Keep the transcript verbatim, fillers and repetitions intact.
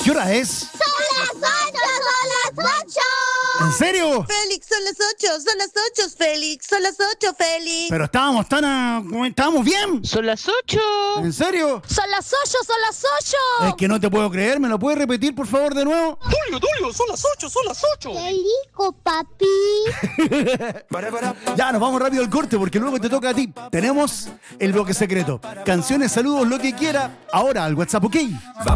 ¿Qué hora es? ¡Son las ocho! ¡Son las ocho! ¿En serio? Félix, son las ocho, son las ocho, Félix, son las ocho, Félix. Pero estábamos tan... a- estábamos bien. Son las ocho. ¿En serio? ¡Son las ocho! ¡Son las ocho! Es que no te puedo creer. ¿Me lo puedes repetir, por favor, de nuevo? Tulio, Tulio, son las ocho, son las ocho. ¡Qué rico, papi! Ya, nos vamos rápido al corte porque luego te toca a ti. Tenemos el bloque secreto. Canciones, saludos, lo que quiera. Ahora al WhatsApp, ¿ok?